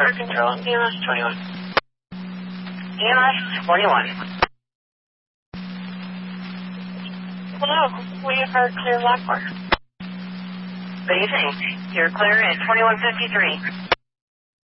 Fire control, EMS 21. EMS 21. Hello, we are clear Lockport. Good evening. You're clear at 2153.